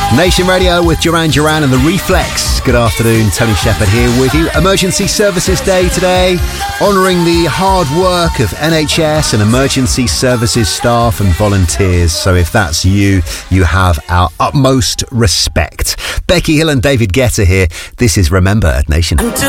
Nation Radio with Duran Duran and The Reflex. Good afternoon, Tony Shepherd here with you. Emergency Services Day today, honouring the hard work of NHS and emergency services staff and volunteers. So if that's you, you have our utmost respect. Becky Hill and David Guetta here. This is Remember at Nation.